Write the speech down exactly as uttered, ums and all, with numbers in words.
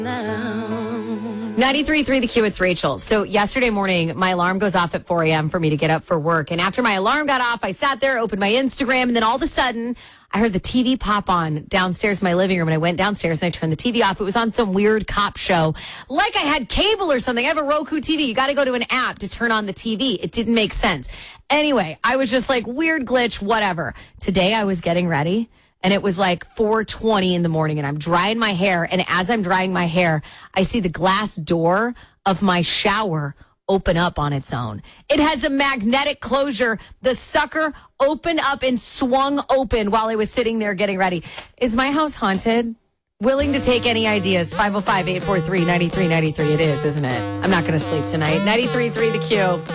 ninety-three point three The Q, it's Rachel. So yesterday morning, my alarm goes off at four a.m. for me to get up for work. And after my alarm got off, I sat there, opened my Instagram, and then all of a sudden, I heard the T V pop on downstairs in my living room. And I went downstairs and I turned the T V off. It was on some weird cop show. Like I had cable or something. I have a Roku T V. You got to go to an app to turn on the T V. It didn't make sense. Anyway, I was just like, weird glitch, whatever. Today, I was getting ready. And it was like four twenty in the morning, and I'm drying my hair. And as I'm drying my hair, I see the glass door of my shower open up on its own. It has a magnetic closure. The sucker opened up and swung open while I was sitting there getting ready. Is my house haunted? Willing to take any ideas. five oh five, eight four three, nine three nine three. It is, isn't it? I'm not going to sleep tonight. ninety-three point three The Q.